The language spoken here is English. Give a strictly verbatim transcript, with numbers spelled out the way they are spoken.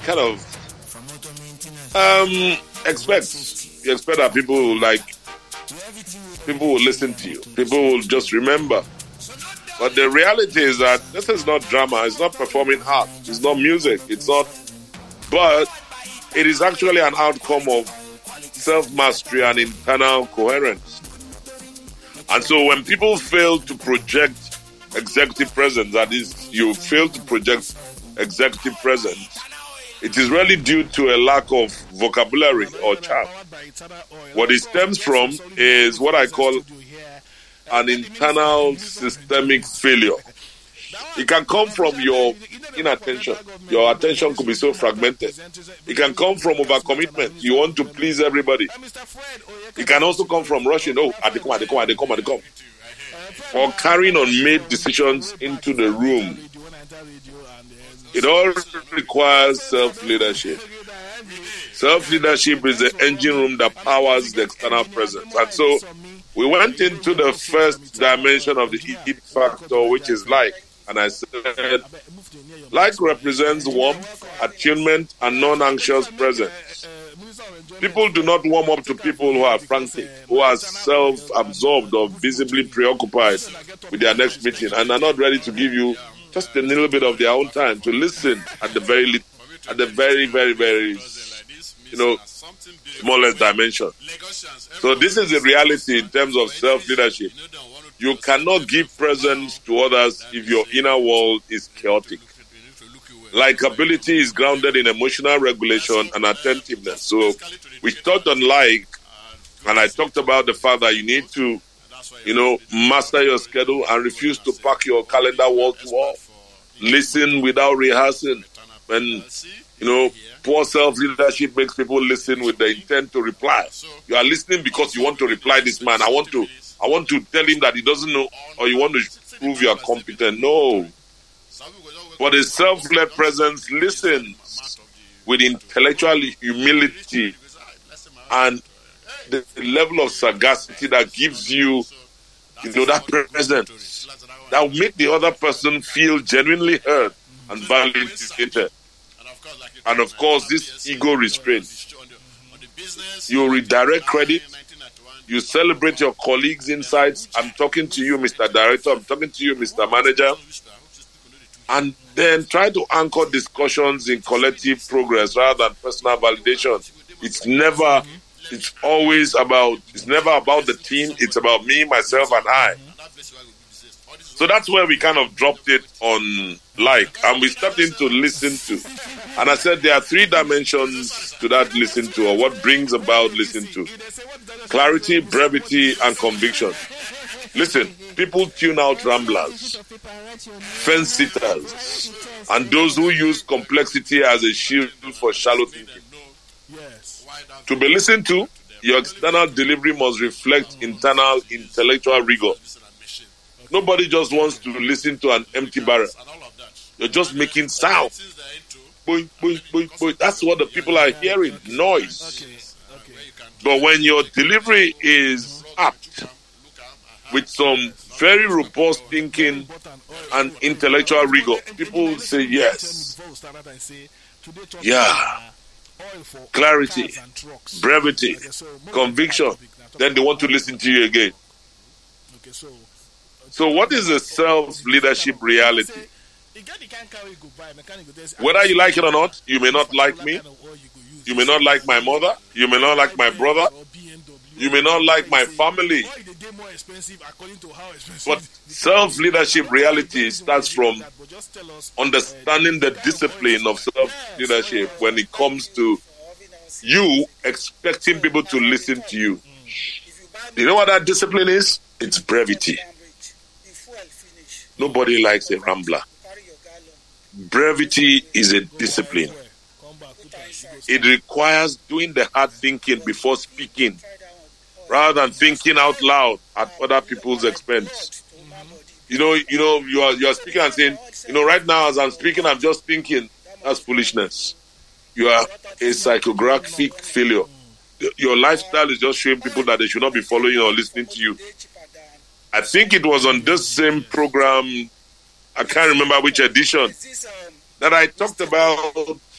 kind of um, expect. You expect that people will like, people will listen to you. People will just remember. But the reality is that this is not drama. It's not performing art. It's not music. It's not. But it is actually an outcome of self-mastery and internal coherence. And so when people fail to project executive presence, that is, you fail to project executive presence, it is really due to a lack of vocabulary or charm. What it stems from is what I call an internal systemic failure. It can come from your inattention. Your attention could be so fragmented. It can come from overcommitment. You want to please everybody. It can also come from rushing. Oh, I come, I come, I come, I come. Or carrying unmade decisions into the room. It all requires self-leadership. Self-leadership is the engine room that powers the external presence. And so we went into the first dimension of the it factor, which is like. And I said, like represents warmth, attunement, and non-anxious presence. People do not warm up to people who are frantic, who are self-absorbed or visibly preoccupied with their next meeting, and are not ready to give you just a little bit of their own time to listen at the very, at the very, very, very, you know, smallest dimension. So this is the reality in terms of self-leadership. You cannot give presence to others if your inner world is chaotic. Likability is grounded in emotional regulation and attentiveness. So we talked on like, and I talked about the fact that you need to, you know, master your schedule and refuse to pack your calendar wall to wall. Listen without rehearsing. When, you know, poor self-leadership makes people listen with the intent to reply. You are listening because you want to reply this man. I want to I want to tell him that he doesn't know, or you want to prove you are competent. No. But a self-led presence listens with intellectual humility and the level of sagacity that gives you, you know, that presence that will make the other person feel genuinely heard and validated. And of course, this ego restraint. You redirect credit. You celebrate your colleagues' insights. I'm talking to you, Mister Director. I'm talking to you, Mister Manager. And then try to anchor discussions in collective progress rather than personal validation. It's never, it's always about, it's never about the team. It's about me, myself, and I. So that's where we kind of dropped it on like, and we started to listen to. And I said there are three dimensions to that listen to, or what brings about listen to. Clarity, brevity, and conviction. Listen, people tune out ramblers, fence-sitters, and those who use complexity as a shield for shallow thinking. To be listened to, your external delivery must reflect internal intellectual rigor. Nobody just wants to listen to an empty barrel. You're just making sound. Boing, boing, boing, boing. That's what the people are hearing, noise. But when your delivery is apt, with some very robust thinking and intellectual rigor, people say yes. Yeah. Clarity, brevity, conviction. Then they want to listen to you again. So what is the self-leadership reality? Whether you like it or not, you may not like me. You may not like my mother. You may not like my brother. You may not like my family. But self-leadership reality starts from understanding the discipline of self-leadership when it comes to you expecting people to listen to you. You know what that discipline is? It's brevity. Nobody likes a rambler. Brevity is a discipline. It requires doing the hard thinking before speaking, rather than thinking out loud at other people's expense. You know, you know, you are you are speaking and saying, you know, right now as I'm speaking, I'm just thinking. That's foolishness. You are a psychographic failure. Your lifestyle is just showing people that they should not be following or listening to you. I think it was on this same program, I can't remember which edition, that I talked about